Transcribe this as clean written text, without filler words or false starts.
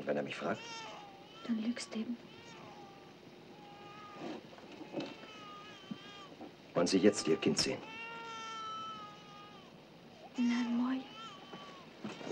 Und wenn er mich fragt? Dann lügst eben. Wollen Sie jetzt Ihr Kind sehen? Nein, morgen.